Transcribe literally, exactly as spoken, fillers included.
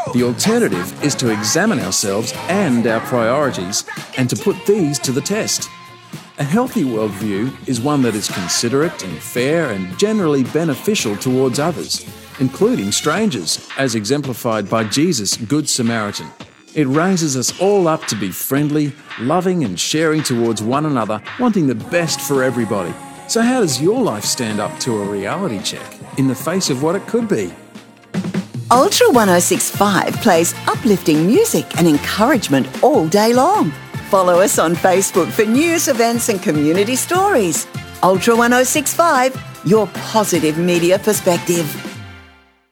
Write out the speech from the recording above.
The alternative is to examine ourselves and our priorities and to put these to the test. A healthy worldview is one that is considerate and fair and generally beneficial towards others, including strangers, as exemplified by Jesus' Good Samaritan. It raises us all up to be friendly, loving and sharing towards one another, wanting the best for everybody. So how does your life stand up to a reality check in the face of what it could be? Ultra one oh six point five plays uplifting music and encouragement all day long. Follow us on Facebook for news, events and community stories. Ultra one oh six point five, your positive media perspective.